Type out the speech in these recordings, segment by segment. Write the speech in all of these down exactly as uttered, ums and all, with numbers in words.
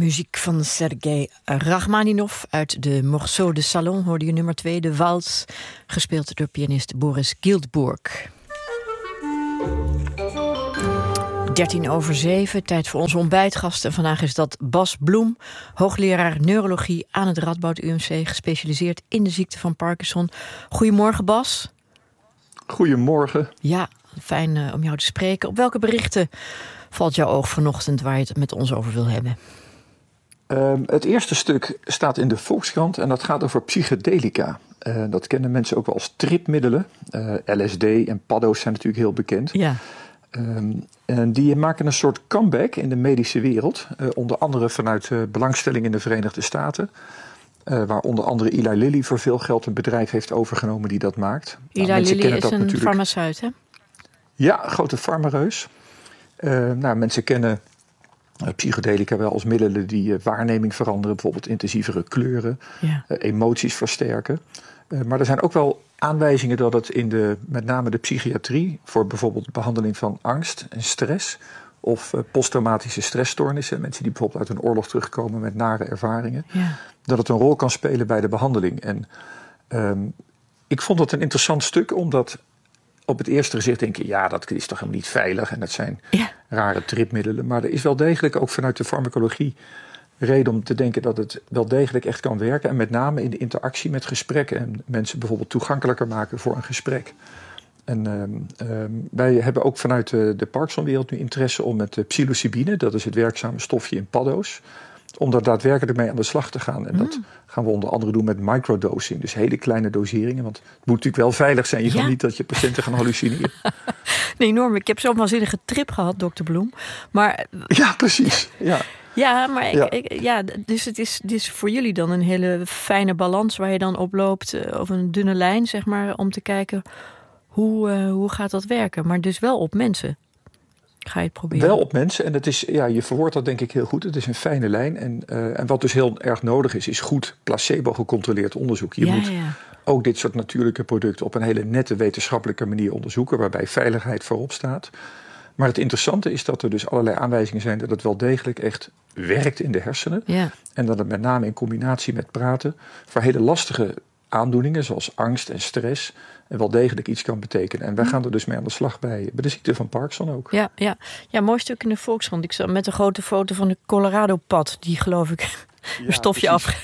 Muziek van Sergei Rachmaninov uit de Morceau de Salon hoorde je nummer twee, de Wals, gespeeld door pianist Boris Giltburg. dertien over zeven, tijd voor onze ontbijtgasten. Vandaag is dat Bas Bloem, hoogleraar neurologie aan het Radboud U M C, gespecialiseerd in de ziekte van Parkinson. Goedemorgen, Bas. Goedemorgen. Ja, fijn uh, om jou te spreken. Op welke berichten valt jouw oog vanochtend waar je het met ons over wil hebben? Uh, het eerste stuk staat in de Volkskrant en dat gaat over psychedelica. Uh, dat kennen mensen ook wel als tripmiddelen. Uh, L S D en paddo's zijn natuurlijk heel bekend. Ja. Um, en die maken een soort comeback in de medische wereld. Uh, onder andere vanuit uh, belangstelling in de Verenigde Staten. Uh, waar onder andere Eli Lilly voor veel geld een bedrijf heeft overgenomen die dat maakt. Eli nou, Lilly is dat een natuurlijk... farmaceut, hè? Ja, grote farmareus. Uh, nou, mensen kennen uh, psychedelica wel als middelen die uh, waarneming veranderen. Bijvoorbeeld intensievere kleuren, ja. uh, emoties versterken. Uh, maar er zijn ook wel aanwijzingen dat het in de, met name de psychiatrie, voor bijvoorbeeld behandeling van angst en stress of uh, posttraumatische stressstoornissen, mensen die bijvoorbeeld uit een oorlog terugkomen met nare ervaringen, Ja. dat het een rol kan spelen bij de behandeling. En um, ik vond dat een interessant stuk, omdat op het eerste gezicht denk je, ja, dat is toch helemaal niet veilig en dat zijn Ja. rare tripmiddelen. Maar er is wel degelijk ook vanuit de farmacologie reden om te denken dat het wel degelijk echt kan werken. En met name in de interactie met gesprekken. En mensen bijvoorbeeld toegankelijker maken voor een gesprek. En um, um, wij hebben ook vanuit de, de Parkinsonwereld nu interesse om met de psilocybine, dat is het werkzame stofje in paddo's, om daar daadwerkelijk mee aan de slag te gaan. En mm. dat gaan we onder andere doen met microdosing. Dus hele kleine doseringen. Want het moet natuurlijk wel veilig zijn. Je ja. wil niet dat je patiënten gaan hallucineren. Nee, Norm, ik heb zo'n waanzinnige trip gehad, dokter Bloem. Maar ja, precies. Ja. Ja, maar ik, ja. Ik, ja, dus het is, het is voor jullie dan een hele fijne balans waar je dan op loopt, uh, over een dunne lijn, zeg maar, om te kijken hoe, uh, hoe gaat dat werken. Maar dus wel op mensen. Ga je het proberen? Wel op mensen. En het is, ja, je verwoordt dat denk ik heel goed. Het is een fijne lijn. En, uh, en wat dus heel erg nodig is, is goed placebo-gecontroleerd onderzoek. Je ja, moet ja. ook dit soort natuurlijke producten op een hele nette wetenschappelijke manier onderzoeken, waarbij veiligheid voorop staat. Maar het interessante is dat er dus allerlei aanwijzingen zijn dat het wel degelijk echt werkt in de hersenen. Ja. En dat het met name in combinatie met praten voor hele lastige aandoeningen zoals angst en stress en wel degelijk iets kan betekenen. En wij gaan er dus mee aan de slag bij, bij de ziekte van Parkinson ook. Ja, ja. ja, mooi stuk in de Volkskrant. Ik zag met een grote foto van de Colorado-pad, die geloof ik een ja, stofje precies. af.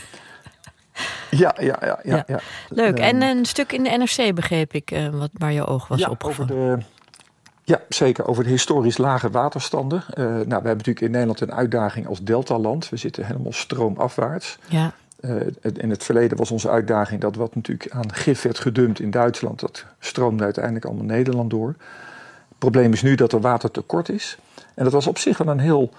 Ja, ja, ja, ja, ja. Leuk. En een stuk in de N R C begreep ik, uh, wat, waar je oog was ja, opgevallen. Over de, ja, zeker. Over de historisch lage waterstanden. Uh, nou, we hebben natuurlijk in Nederland een uitdaging als deltaland. We zitten helemaal stroomafwaarts. Ja. Uh, in het verleden was onze uitdaging dat wat natuurlijk aan gif werd gedumpt in Duitsland, dat stroomde uiteindelijk allemaal Nederland door. Het probleem is nu dat er watertekort is. En dat was op zich wel een heel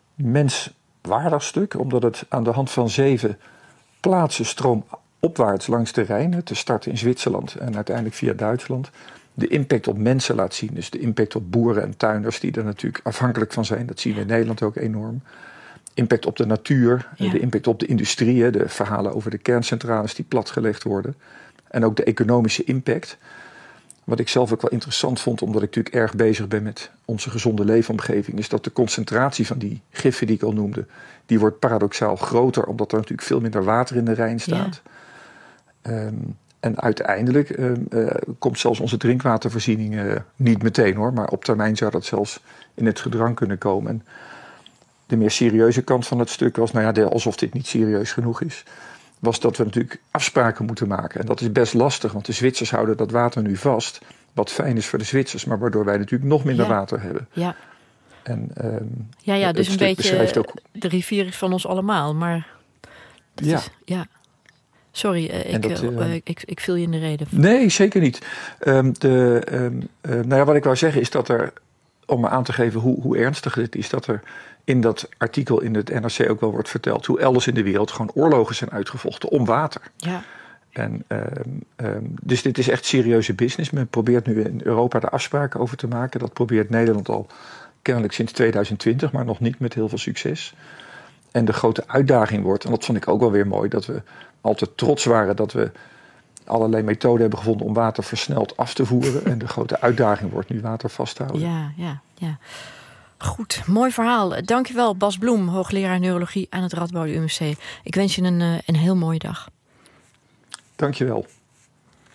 menswaardig stuk, omdat het aan de hand van zeven plaatsen stroomopwaarts langs de Rijn, te starten in Zwitserland en uiteindelijk via Duitsland, de impact op mensen laat zien. Dus de impact op boeren en tuinders die er natuurlijk afhankelijk van zijn. Dat zien we in Nederland ook enorm. Impact op de natuur, ja. de impact op de industrie, de verhalen over de kerncentrales die platgelegd worden. En ook de economische impact. Wat ik zelf ook wel interessant vond, omdat ik natuurlijk erg bezig ben met onze gezonde leefomgeving, is dat de concentratie van die giffen die ik al noemde, die wordt paradoxaal groter, omdat er natuurlijk veel minder water in de Rijn staat. Ja. Um, en uiteindelijk uh, uh, komt zelfs onze drinkwatervoorziening uh, niet meteen hoor, maar op termijn zou dat zelfs in het gedrang kunnen komen. En de meer serieuze kant van het stuk was, nou ja, de, alsof dit niet serieus genoeg is, was dat we natuurlijk afspraken moeten maken. En dat is best lastig, want de Zwitsers houden dat water nu vast, wat fijn is voor de Zwitsers, maar waardoor wij natuurlijk nog minder ja. water hebben. Ja, en, um, ja, ja dus een beetje, ook, de rivier is van ons allemaal, maar ja. Is, ja. Sorry, uh, ik, dat, uh, uh, ik, ik viel je in de reden. Nee, zeker niet. Um, de, um, uh, nou ja, wat ik wou zeggen is dat er, om me aan te geven hoe, hoe ernstig dit is, dat er in dat artikel in het N R C ook wel wordt verteld hoe elders in de wereld gewoon oorlogen zijn uitgevochten om water. Ja. En, um, um, dus dit is echt serieuze business. Men probeert nu in Europa er afspraken over te maken. Dat probeert Nederland al kennelijk sinds tweeduizend twintig, maar nog niet met heel veel succes. En de grote uitdaging wordt, en dat vond ik ook wel weer mooi, dat we altijd trots waren dat we allerlei methoden hebben gevonden om water versneld af te voeren. En de grote uitdaging wordt nu water vasthouden. Ja, ja, ja. Goed, mooi verhaal. Dankjewel Bas Bloem, hoogleraar neurologie aan het Radboud U M C. Ik wens je een, een heel mooie dag. Dankjewel.